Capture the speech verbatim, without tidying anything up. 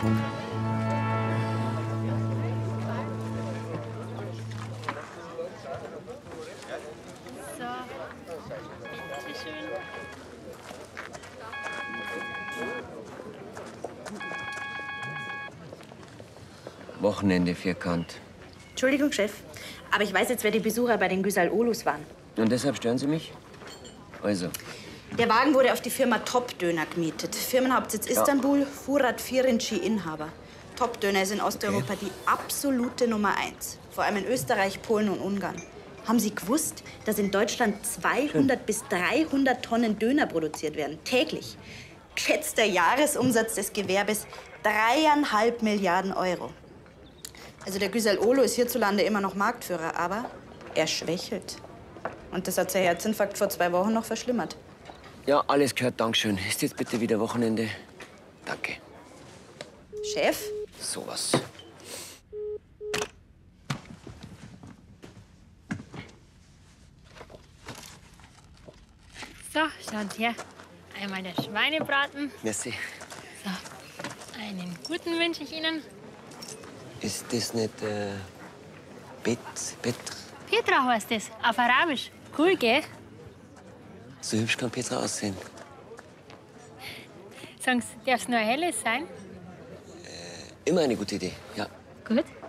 So, bitteschön. Wochenende vierkant. Entschuldigung, Chef, aber ich weiß jetzt, wer die Besucher bei den Güsal-Olus waren. Und deshalb stören Sie mich? Also. Der Wagen wurde auf die Firma Top-Döner gemietet. Firmenhauptsitz Istanbul, Furat Firinci Inhaber. Top-Döner ist in Osteuropa okay. Die absolute Nummer eins. Vor allem in Österreich, Polen und Ungarn. Haben Sie gewusst, dass in Deutschland zweihundert Schön. Bis dreihundert Tonnen Döner produziert werden? Täglich. Geschätzter Jahresumsatz des Gewerbes dreieinhalb Milliarden Euro. Also der Güsal-Olo ist hierzulande immer noch Marktführer, aber er schwächelt. Und das hat sein Herzinfarkt vor zwei Wochen noch verschlimmert. Ja, alles gehört, Dankeschön. Ist jetzt bitte wieder Wochenende? Danke. Chef? Sowas. So, schauen Sie her. Einmal der Schweinebraten. Merci. So, einen guten wünsche ich Ihnen. Ist das nicht äh, Bet, Petr? Petra heißt es, auf Arabisch. Cool, gell? So hübsch kann Petra aussehen. Sagen Sie, darf es nur ein helles sein? Äh, immer eine gute Idee, ja. Gut.